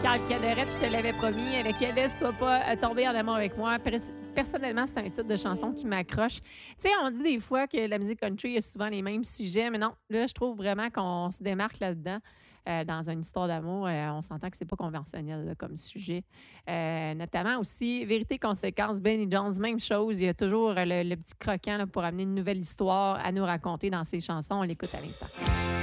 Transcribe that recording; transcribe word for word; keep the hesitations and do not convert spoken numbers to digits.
Carl Caderette, je te l'avais promis, avec Laisse-toi pas euh, tomber en amour avec moi. Pers- Personnellement, c'est un titre de chanson qui m'accroche. Tu sais, on dit des fois que la musique country a souvent les mêmes sujets, mais non, là, je trouve vraiment qu'on se démarque là-dedans. Euh, dans une histoire d'amour, euh, on s'entend que c'est pas conventionnel là, comme sujet. Euh, notamment aussi, Vérité Conséquence, Benny Jones, même chose. Il y a toujours euh, le, le petit croquant là, pour amener une nouvelle histoire à nous raconter dans ses chansons. On l'écoute à l'instant.